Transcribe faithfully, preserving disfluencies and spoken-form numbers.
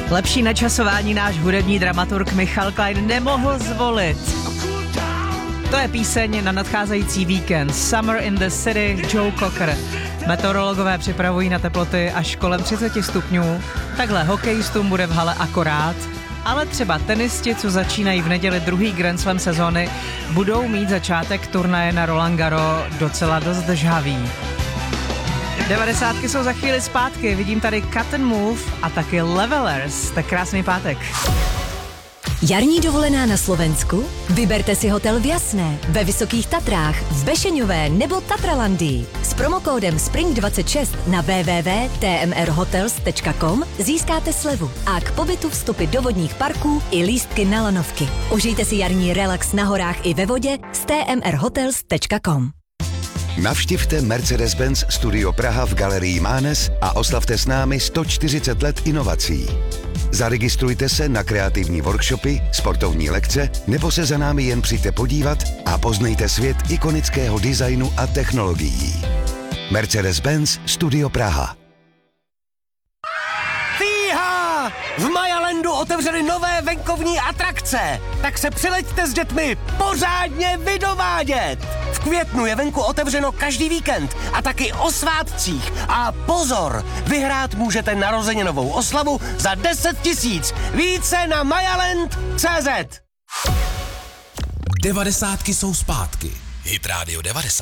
Lepší načasování náš hudební dramaturg Michal Klein nemohl zvolit. To je píseň na nadcházející víkend. Summer in the City, Joe Cocker. Meteorologové připravují na teploty až kolem třicet stupňů. Takhle hokejistům bude v hale akorát. Ale třeba tenisti, co začínají v neděli druhý Grand Slam sezóny, budou mít začátek turnaje na Roland Garros docela dost žhavý. devadesátky jsou za chvíli zpátky, vidím tady Cut and Move a taky Levelers, tak krásný pátek. Jarní dovolená na Slovensku? Vyberte si hotel v Jasné, ve Vysokých Tatrách, v Bešeňové nebo Tatralandii. S promokódem Spring dvacet šest na w w w tečka t m r hotels tečka com získáte slevu a k pobytu vstupy do vodních parků i lístky na lanovky. Užijte si jarní relax na horách i ve vodě s t m r hotels tečka com. Navštivte Mercedes-Benz Studio Praha v Galerii Mánes a oslavte s námi sto čtyřicet let inovací. Zaregistrujte se na kreativní workshopy, sportovní lekce nebo se za námi jen přijďte podívat a poznejte svět ikonického designu a technologií. Mercedes-Benz Studio Praha. Fíha! V Majalandu otevřeli nové venkovní atrakce, tak se přileďte s dětmi pořádně vydovádět. V květnu je venku otevřeno každý víkend a taky o svátcích. A pozor, vyhrát můžete narozeninovou oslavu za deset tisíc. Více na majaland tečka cé zet. Devadesátky jsou zpátky. Hit Radio devadesát.